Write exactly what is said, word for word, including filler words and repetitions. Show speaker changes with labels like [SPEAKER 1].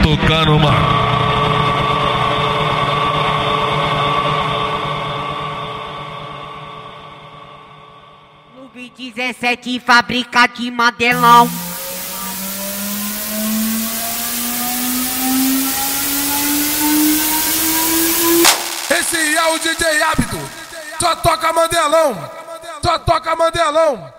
[SPEAKER 1] tocando uma.
[SPEAKER 2] Clube dezessete, fábrica de Mandelão.
[SPEAKER 3] Esse é o D J Hábito, só toca Mandelão, só toca Mandelão.